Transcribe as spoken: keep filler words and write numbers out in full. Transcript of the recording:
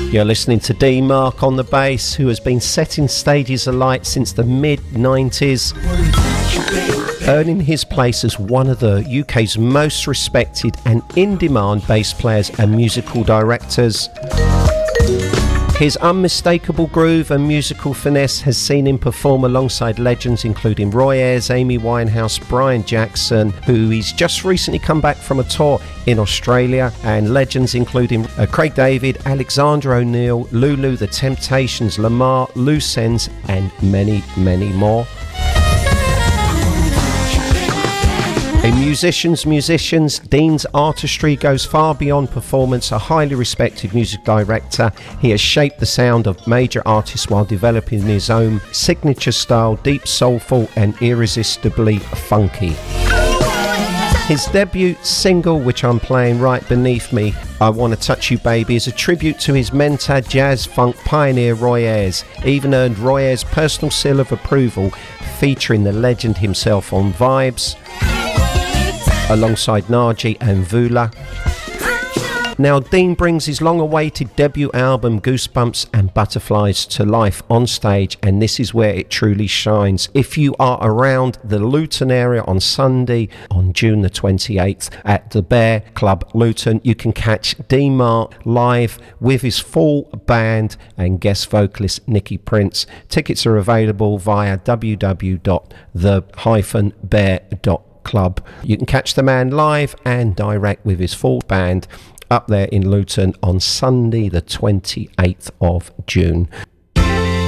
You're listening to Dean Mark on the bass, who has been setting stages alight since the mid nineties, earning his place as one of the U K's most respected and in-demand bass players and musical directors. His unmistakable groove and musical finesse has seen him perform alongside legends including Roy Ayers, Amy Winehouse, Brian Jackson, who he's just recently come back from a tour in Australia, and legends including uh, Craig David, Alexander O'Neill, Lulu, The Temptations, Lamar, Loose Ends, and many, many more. A musician's musicians, Dean's artistry goes far beyond performance. A highly respected music director, he has shaped the sound of major artists while developing his own signature style, deep, soulful and irresistibly funky. His debut single, which I'm playing right beneath me, I Wanna Touch You Baby, is a tribute to his mentor, jazz funk pioneer Roy Ayers. Even earned Roy Ayers' personal seal of approval, featuring the legend himself on Vibes, alongside Naji and Vula. Now, Dean brings his long-awaited debut album Goosebumps and Butterflies to life on stage, and this is where it truly shines. If you are around the Luton area on Sunday, on June the twenty-eighth, at the Bear Club Luton, you can catch Dean Mark live with his full band and guest vocalist Nicky Prince. Tickets are available via w w w dot the dash bear dot club. You can catch the man live and direct with his full band up there in Luton on Sunday the twenty-eighth of June.